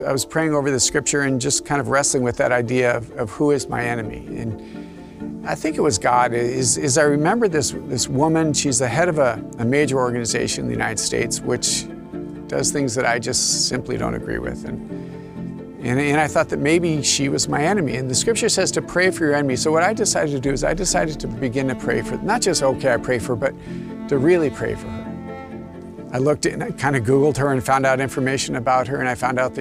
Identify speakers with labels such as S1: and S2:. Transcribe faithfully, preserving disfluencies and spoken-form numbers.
S1: I was praying over the scripture and just kind of wrestling with that idea of, of who is my enemy. And I think it was God. Is, is I remember this, this woman, she's the head of a, a major organization in the United States, which does things that I just simply don't agree with. And, and, and I thought that maybe she was my enemy. And the scripture says to pray for your enemy. So what I decided to do is I decided to begin to pray for, not just, okay, I pray for her, but to really pray for her. I looked and I kind of Googled her and found out information about her, and I found out that